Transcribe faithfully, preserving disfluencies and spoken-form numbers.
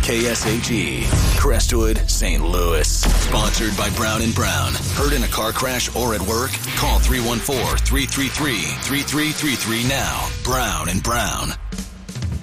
K S H E, Crestwood, Saint Louis. Sponsored by Brown and Brown. Hurt in a car crash or at work? Call three one four, three three three, three three three three now. Brown and Brown.